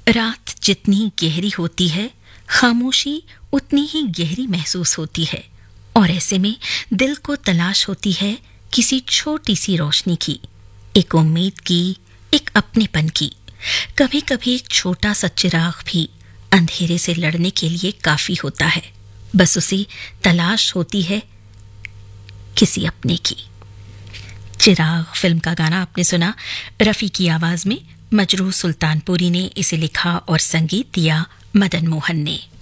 रात जितनी गहरी होती है, खामोशी उतनी ही गहरी महसूस होती है और ऐसे में दिल को तलाश होती है किसी छोटी सी रोशनी की, एक उम्मीद की, एक अपनेपन की। कभी कभी एक छोटा सा चिराग भी अंधेरे से लड़ने के लिए काफी होता है। बस उसी तलाश होती है किसी अपने की। चिराग फिल्म का गाना आपने सुना, रफी की आवाज में। मजरूह सुल्तानपुरी ने इसे लिखा और संगीत दिया मदन मोहन ने।